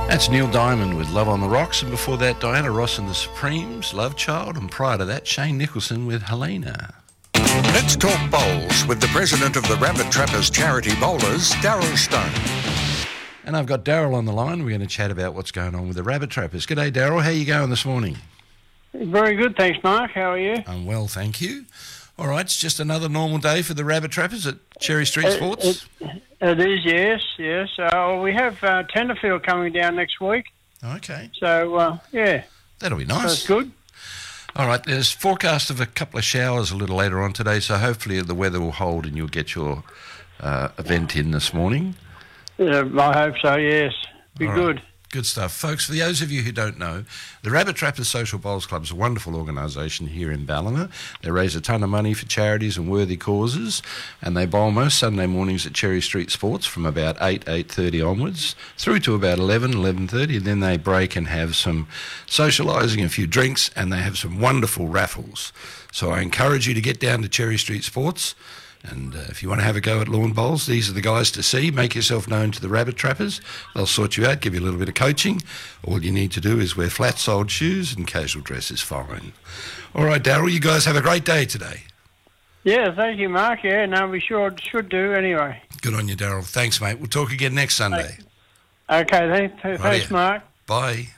That's Neil Diamond with Love on the Rocks, and before that Diana Ross and the Supremes, Love Child, and prior to that Shane Nicholson with Helena. Let's talk bowls with the president of the Rabbit Trappers Charity Bowlers, Daryl Stone. And I've got Daryl on the line. We're going to chat about what's going on with the Rabbit Trappers. G'day Daryl, how are you going this morning? Very good, thanks Mark. How are you? I'm well, thank you. All right, it's just another normal day for the Rabbit Trappers at Cherry Street Sports? It is, yes. We have Tenterfield coming down next week. Okay. So, yeah. That'll be nice. That's good. All right, there's forecast of a couple of showers a little later on today, so hopefully the weather will hold and you'll get your event in this morning. I hope so, yes. Be good. Good stuff. Folks, for those of you who don't know, the Rabbit Trappers Social Bowls Club is a wonderful organisation here in Ballina. They raise a ton of money for charities and worthy causes, and they bowl most Sunday mornings at Cherry Street Sports from about 8:30 onwards, through to about 11:30, and then they break and have some socialising, a few drinks, and they have some wonderful raffles. So I encourage you to get down to Cherry Street Sports. And if you want to have a go at lawn bowls, these are the guys to see. Make yourself known to the Rabbit Trappers. They'll sort you out, give you a little bit of coaching. All you need to do is wear flat-soled shoes and casual dress is fine. All right, Daryl, you guys have a great day today. Yeah, thank you, Mark. Yeah, no, we sure should do anyway. Good on you, Daryl. Thanks, mate. We'll talk again next Sunday. Okay, thanks, Mark. Bye.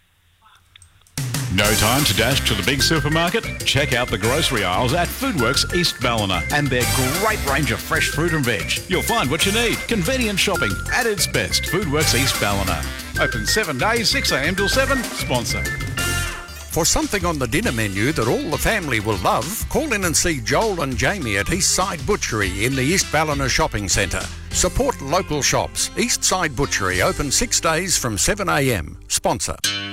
No time to dash to the big supermarket? Check out the grocery aisles at Foodworks East Ballina and their great range of fresh fruit and veg. You'll find what you need. Convenient shopping at its best. Foodworks East Ballina. Open 7 days, 6 a.m. till 7. Sponsor. For something on the dinner menu that all the family will love, call in and see Joel and Jamie at Eastside Butchery in the East Ballina Shopping Centre. Support local shops. Eastside Butchery open 6 days from 7 a.m. Sponsor.